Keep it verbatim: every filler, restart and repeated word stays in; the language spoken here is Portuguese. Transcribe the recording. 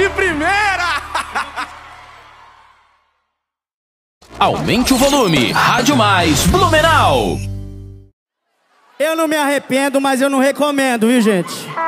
de primeira! Aumente o volume. Rádio Mais Blumenau. Eu não me arrependo, mas eu não recomendo, viu, gente?